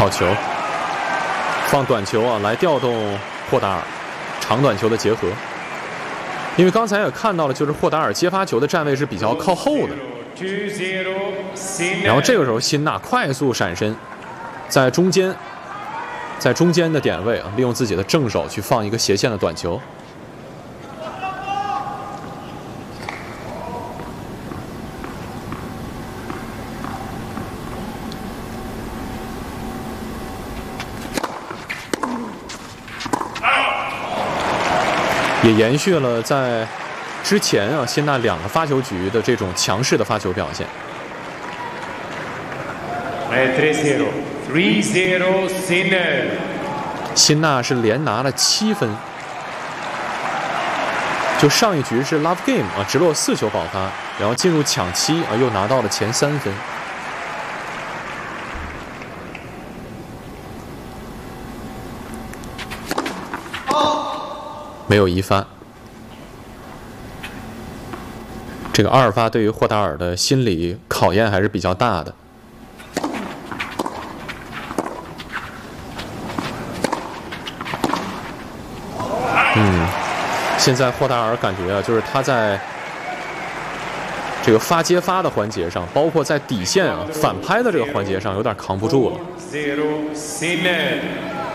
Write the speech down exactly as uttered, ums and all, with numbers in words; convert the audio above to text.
好球，放短球啊，来调动霍达尔长短球的结合。因为刚才也看到了，就是霍达尔接发球的站位是比较靠后的，然后这个时候辛纳快速闪身，在中间，在中间的点位啊，利用自己的正手去放一个斜线的短球。也延续了在之前啊，辛纳两个发球局的这种强势的发球表现。辛纳是连拿了七分，就上一局是 Love Game 啊，直落四球保发，然后进入抢七啊，又拿到了前三分。没有一发，这个二发对于霍达尔的心理考验还是比较大的。嗯，现在霍达尔感觉啊，就是他在这个发接发的环节上，包括在底线啊反拍的这个环节上，有点扛不住了。